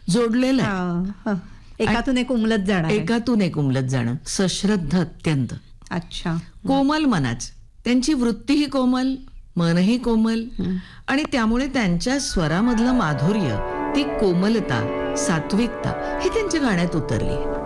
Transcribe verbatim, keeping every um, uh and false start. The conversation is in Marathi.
जोडलेलं आहे. हा, हा. एकातून एक उमलत जाणार आहे. एकातून एक उमलत जाणं, सश्रद्ध अत्यंत. अच्छा. कोमल मनाच, त्यांची वृत्तीही कोमल, मनही कोमल, आणि त्यामुळे त्यांच्या स्वरामधलं माधुर्य, ती कोमलता, सात्विकता ही त्यांच्या गाण्यात उतरली.